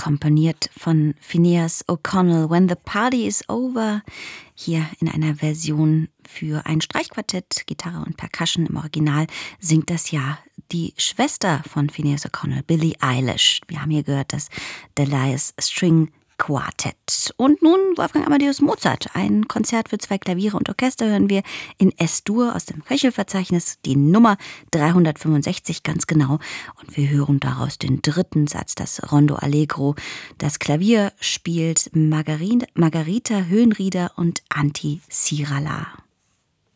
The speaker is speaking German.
komponiert von Phineas O'Connell. When the Party is Over, hier in einer Version für ein Streichquartett, Gitarre und Percussion. Im Original singt das ja die Schwester von Phineas O'Connell, Billie Eilish. Wir haben hier gehört das Delias String Quartett. Und nun Wolfgang Amadeus Mozart. Ein Konzert für 2 Klaviere und Orchester hören wir in S-Dur aus dem Köchelverzeichnis, die Nummer 365 ganz genau. Und wir hören daraus den 3. Satz, das Rondo Allegro. Das Klavier spielt Margarita Höhenrieder und Antti Sirala.